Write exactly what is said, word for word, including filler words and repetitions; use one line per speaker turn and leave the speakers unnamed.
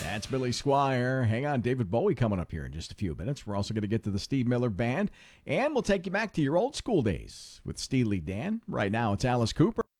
That's Billy Squire. Hang on, David Bowie coming up here in just a few minutes. We're also going to get to the Steve Miller Band, and we'll take you back to your old school days with Steely Dan. Right now, it's Alice Cooper.